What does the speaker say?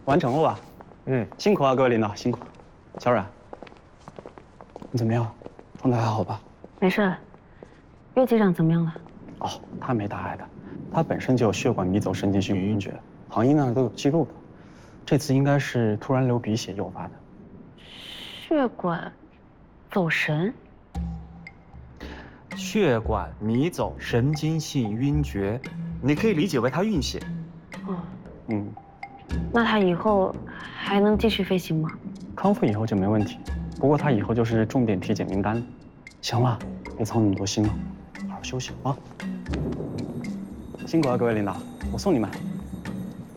完成了吧？辛苦啊，各位领导，辛苦。小冉，你怎么样？状态还好吧？ 没事。岳机长怎么样了？ 哦，他没大碍的，他本身就有血管迷走神经性晕厥，行医呢都有记录的。这次应该是突然流鼻血诱发的。 血管走神？ 血管迷走神经性晕厥，你可以理解为他晕血。 那他以后还能继续飞行吗？ 康复以后就没问题，不过他以后就是重点体检名单了。行了，别操那么多心了，好好休息啊。辛苦了，各位领导，我送你们。